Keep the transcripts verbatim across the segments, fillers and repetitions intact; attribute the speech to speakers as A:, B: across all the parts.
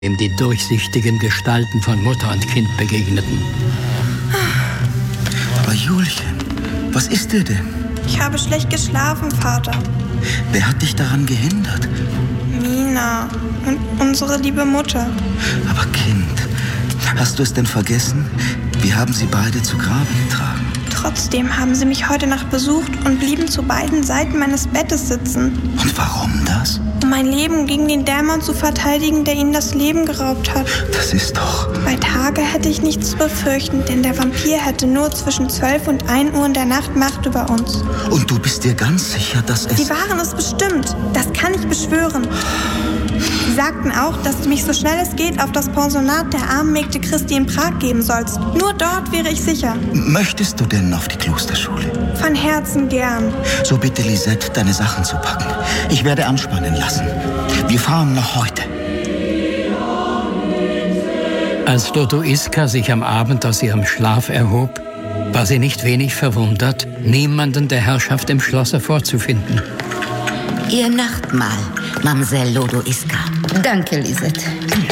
A: dem die durchsichtigen Gestalten von Mutter und Kind begegneten.
B: Aber Julchen, was ist dir denn?
C: Ich habe schlecht geschlafen, Vater.
B: Wer hat dich daran gehindert?
C: Mina und unsere liebe Mutter.
B: Aber Kind, hast du es denn vergessen? Wir haben sie beide zu Grabe getragen.
C: Trotzdem haben sie mich heute Nacht besucht und blieben zu beiden Seiten meines Bettes sitzen.
B: Und warum das?
C: Um mein Leben gegen den Dämon zu verteidigen, der ihnen das Leben geraubt hat.
B: Das ist doch...
C: Bei Tage hätte ich nichts zu befürchten, denn der Vampir hätte nur zwischen zwölf und ein Uhr in der Nacht Macht über uns.
B: Und du bist dir ganz sicher, dass es...
C: Sie waren es bestimmt. Das kann ich beschwören. Sie sagten auch, dass du mich so schnell es geht auf das Pensionat der armen Mägde Christi in Prag geben sollst. Nur dort wäre ich sicher.
B: Möchtest du denn auf die Klosterschule?
C: Von Herzen gern.
B: So bitte Lisette, deine Sachen zu packen. Ich werde anspannen lassen. Wir fahren noch heute.
A: Als Lodoiska sich am Abend aus ihrem Schlaf erhob, war sie nicht wenig verwundert, niemanden der Herrschaft im Schlosse vorzufinden.
D: Ihr Nachtmahl, Mamsell Lodoiska.
E: Danke, Lisette.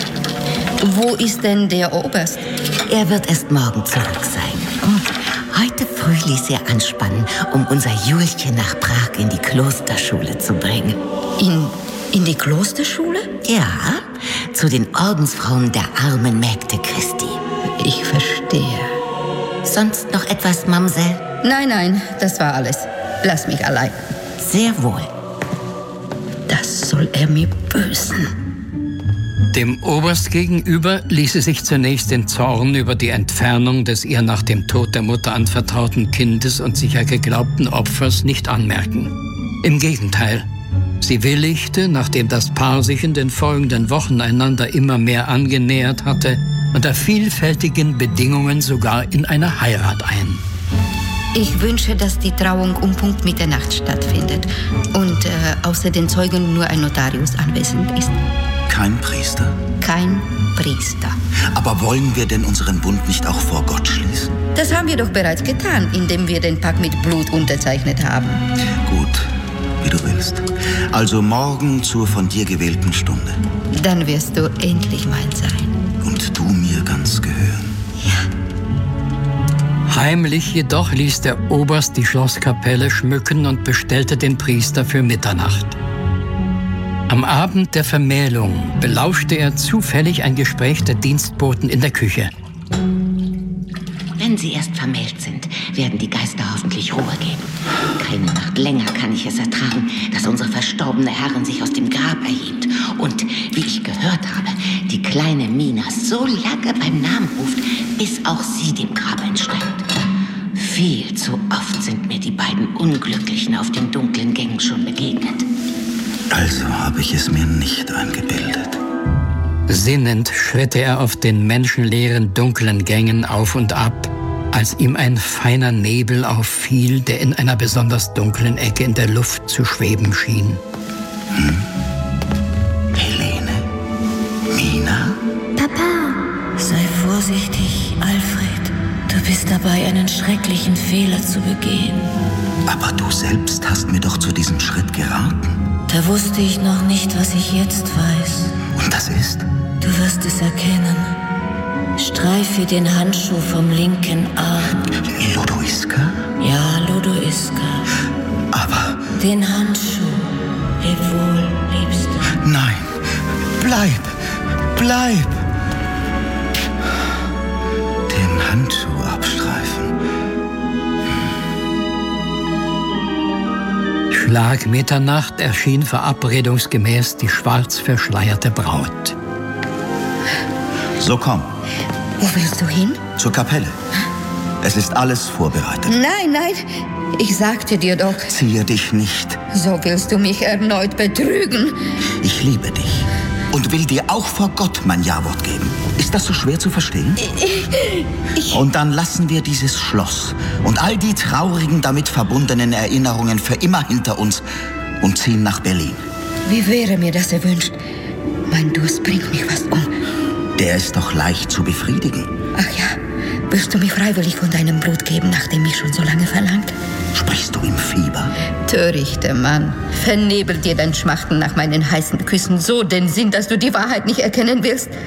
E: Wo ist denn der Oberst?
D: Er wird erst morgen zurück sein. Heute früh ließ er anspannen, um unser Julchen nach Prag in die Klosterschule zu bringen.
E: In, in die Klosterschule?
D: Ja, zu den Ordensfrauen der armen Mägde Christi.
E: Ich verstehe.
D: Sonst noch etwas, Mamsell?
E: Nein, nein, das war alles. Lass mich allein.
D: Sehr wohl.
E: Das soll er mir bösen.
A: Dem Oberst gegenüber ließ sie sich zunächst in Zorn über die Entfernung des ihr nach dem Tod der Mutter anvertrauten Kindes und sicher geglaubten Opfers nicht anmerken. Im Gegenteil, sie willigte, nachdem das Paar sich in den folgenden Wochen einander immer mehr angenähert hatte, unter vielfältigen Bedingungen sogar in eine Heirat ein.
E: Ich wünsche, dass die Trauung um Punkt Mitternacht stattfindet und äh, außer den Zeugen nur ein Notarius anwesend ist.
B: Kein Priester?
E: Kein Priester.
B: Aber wollen wir denn unseren Bund nicht auch vor Gott schließen?
E: Das haben wir doch bereits getan, indem wir den Pakt mit Blut unterzeichnet haben.
B: Gut, wie du willst. Also morgen zur von dir gewählten Stunde.
E: Dann wirst du endlich mein sein.
B: Und du mir ganz gehören.
E: Ja.
A: Heimlich jedoch ließ der Oberst die Schlosskapelle schmücken und bestellte den Priester für Mitternacht. Am Abend der Vermählung belauschte er zufällig ein Gespräch der Dienstboten in der Küche.
D: Wenn sie erst vermählt sind, werden die Geister hoffentlich Ruhe geben. Keine Nacht länger kann ich es ertragen, dass unsere verstorbene Herrin sich aus dem Grab erhebt. Und, wie ich gehört habe, die kleine Mina so lange beim Namen ruft, bis auch sie dem Grab entsteigt. Viel zu oft sind mir die beiden Unglücklichen auf den dunklen Gängen schon begegnet.
B: Also habe ich es mir nicht eingebildet.
A: Sinnend schritt er auf den menschenleeren, dunklen Gängen auf und ab, als ihm ein feiner Nebel auffiel, der in einer besonders dunklen Ecke in der Luft zu schweben schien.
B: Hm? Helene? Mina?
F: Papa! Sei vorsichtig, Alfred. Du bist dabei, einen schrecklichen Fehler zu begehen.
B: Aber du selbst hast mir doch zu diesem Schritt geraten.
F: Da wusste ich noch nicht, was ich jetzt weiß.
B: Und das ist?
F: Du wirst es erkennen. Streife den Handschuh vom linken Arm.
B: Lodoiska?
F: Ja, Lodoiska.
B: Aber...
F: Den Handschuh. Leb wohl, Liebste.
B: Nein, bleib, bleib. Den Handschuh abstreifen.
A: Schlag Mitternacht erschien verabredungsgemäß die schwarz verschleierte Braut.
B: So, komm.
E: Wo willst du hin?
B: Zur Kapelle. Es ist alles vorbereitet.
E: Nein, nein, ich sagte dir doch.
B: Ziehe dich nicht.
E: So willst du mich erneut betrügen.
B: Ich liebe dich und will dir auch vor Gott mein Ja-Wort geben. Ist das so schwer zu verstehen?
E: Ich, ich...
B: Und dann lassen wir dieses Schloss und all die traurigen damit verbundenen Erinnerungen für immer hinter uns und ziehen nach Berlin.
E: Wie wäre mir das erwünscht? Mein Durst bringt mich fast um.
B: Der ist doch leicht zu befriedigen.
E: Ach ja, willst du mich freiwillig von deinem Blut geben, nachdem mich schon so lange verlangt?
B: Sprichst du im Fieber?
E: Törichter Mann, vernebelt dir dein Schmachten nach meinen heißen Küssen so den Sinn, dass du die Wahrheit nicht erkennen willst?